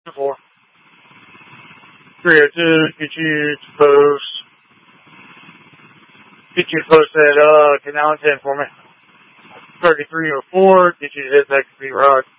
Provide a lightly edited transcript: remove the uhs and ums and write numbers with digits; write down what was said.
4. 302, get you to post. Get you to post at Canal 10 for me. 3304, get you to hit that speed rod.